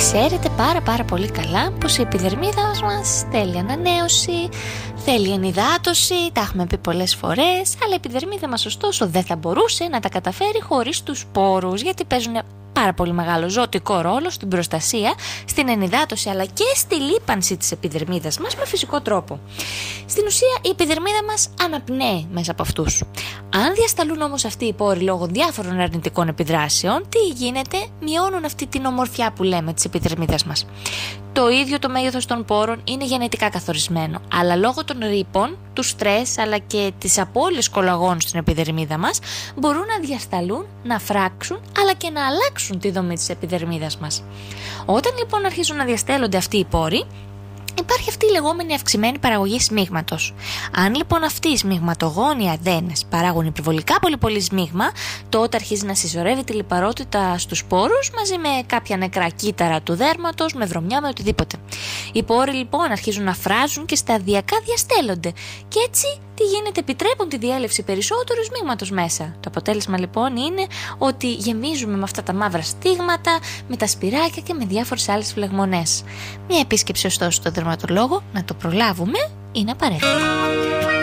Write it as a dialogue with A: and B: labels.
A: Ξέρετε πάρα πολύ καλά πως η επιδερμίδα μας θέλει ανανέωση, θέλει ενυδάτωση, τα έχουμε πει πολλές φορές, αλλά η επιδερμίδα μας ωστόσο δεν θα μπορούσε να τα καταφέρει χωρίς τους σπόρους, γιατί παίζουν πάρα πολύ μεγάλο ζωτικό ρόλο στην προστασία, στην ενυδάτωση αλλά και στη λίπανση της επιδερμίδας μας με φυσικό τρόπο. Στην ουσία η επιδερμίδα μας αναπνέει μέσα από αυτούς. Αν διασταλούν όμως αυτοί οι πόροι λόγω διάφορων αρνητικών επιδράσεων, τι γίνεται? Μειώνουν αυτή την ομορφιά που λέμε της επιδερμίδας μας. Το ίδιο το μέγεθος των πόρων είναι γενετικά καθορισμένο, αλλά λόγω των ρήπων, του στρες αλλά και της απώλειας κολαγόνου στην επιδερμίδα μας μπορούν να διασταλούν, να φράξουν αλλά και να αλλάξουν τη δομή της επιδερμίδας μας. Όταν λοιπόν αρχίζουν να διαστέλλονται αυτοί οι πόροι, υπάρχει αυτή η λεγόμενη αυξημένη παραγωγή σμίγματος. Αν λοιπόν αυτοί οι σμιγματογόνοι αδένες παράγουν υπερβολικά πολύ σμίγμα, τότε αρχίζει να συσσωρεύει τη λιπαρότητα στους πόρους μαζί με κάποια νεκρά κύτταρα του δέρματος, με βρωμιά, με οτιδήποτε. Οι πόροι λοιπόν αρχίζουν να φράζουν και σταδιακά διαστέλλονται και έτσι τι γίνεται? Επιτρέπουν τη διέλευση περισσότερου σμίγματος μέσα. Το αποτέλεσμα λοιπόν είναι ότι γεμίζουμε με αυτά τα μαύρα στίγματα, με τα σπυράκια και με διάφορες άλλες φλεγμονές. Μια επίσκεψη ωστόσο στον δερματολόγο, να το προλάβουμε, είναι απαραίτητη.